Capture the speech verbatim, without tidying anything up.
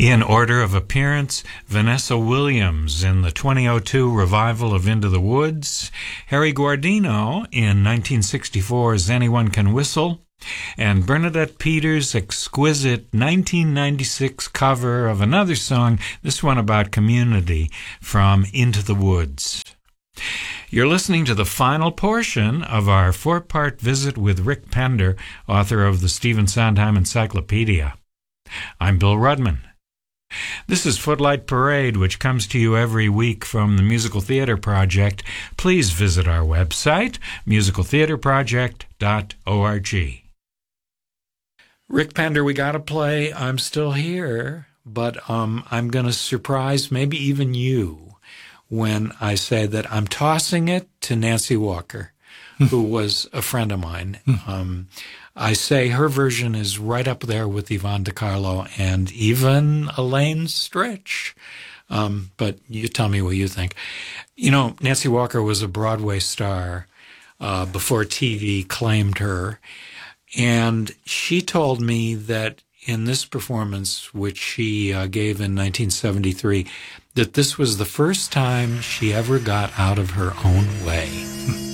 In order of appearance, Vanessa Williams in the twenty oh two revival of Into the Woods, Harry Guardino in nineteen sixty-four's Anyone Can Whistle, and Bernadette Peters' exquisite nineteen ninety-six cover of another song, this one about community, from Into the Woods. You're listening to the final portion of our four-part visit with Rick Pender, author of the Stephen Sondheim Encyclopedia. I'm Bill Rudman. This is Footlight Parade, which comes to you every week from the Musical Theater Project. Please visit our website, musical theater project dot org. Rick Pender, we got to play I'm Still Here, but um, I'm going to surprise maybe even you when I say that I'm tossing it to Nancy Walker, who was a friend of mine. Um, I say her version is right up there with Yvonne De Carlo and even Elaine Stritch. Um, but you tell me what you think. You know, Nancy Walker was a Broadway star uh, before T V claimed her. And she told me that in this performance, which she uh, gave in nineteen seventy-three, that this was the first time she ever got out of her own way.